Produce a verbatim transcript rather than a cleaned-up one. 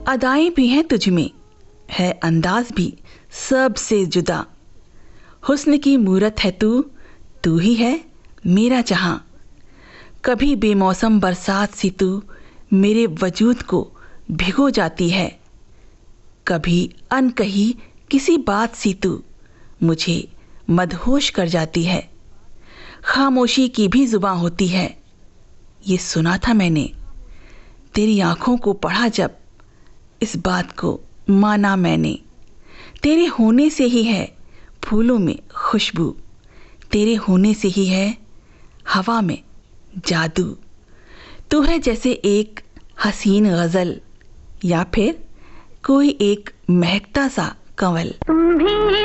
अदाएं भी हैं तुझ में, है अंदाज भी सबसे जुदा। हुस्न की मूरत है तू, तू ही है मेरा जहां। कभी बेमौसम बरसात सी तू मेरे वजूद को भिगो जाती है। कभी अनकही किसी बात सी तू मुझे मदहोश कर जाती है। खामोशी की भी जुबां होती है, ये सुना था मैंने। तेरी आंखों को पढ़ा जब, इस बात को माना मैंने। तेरे होने से ही है फूलों में खुशबू, तेरे होने से ही है हवा में जादू। तू है जैसे एक हसीन गज़ल या फिर कोई एक महकता सा कंवल।